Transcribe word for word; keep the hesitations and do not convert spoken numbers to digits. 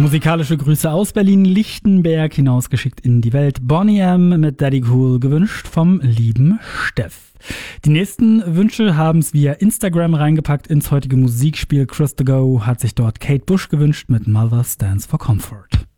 Musikalische Grüße aus Berlin-Lichtenberg hinausgeschickt in die Welt. Boney M. mit Daddy Cool gewünscht vom lieben Steff. Die nächsten Wünsche haben es via Instagram reingepackt ins heutige Musikspiel. Chris to Go hat sich dort Kate Bush gewünscht mit Mother Stands for Comfort.